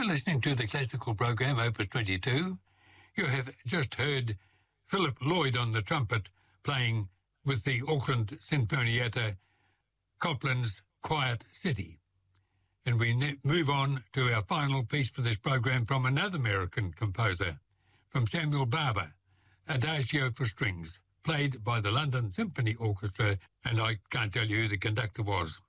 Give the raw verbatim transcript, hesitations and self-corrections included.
listening to the classical program, Opus twenty-two. You have just heard Philip Lloyd on the trumpet playing with the Auckland Sinfonietta Copland's Quiet City. And we ne- move on to our final piece for this program from another American composer, from Samuel Barber, Adagio for Strings, played by the London Symphony Orchestra, and I can't tell you who the conductor was.